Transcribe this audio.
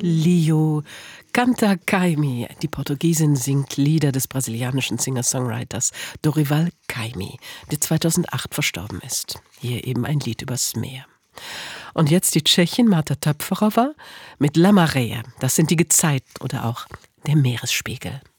Lio Canta Caymmi. Die Portugiesin singt Lieder des brasilianischen Singer-Songwriters Dorival Caymmi, der 2008 verstorben ist. Hier eben ein Lied übers Meer. Und jetzt die Tschechin Marta Töpferova mit La Marea. Das sind die Gezeiten oder auch der Meeresspiegel.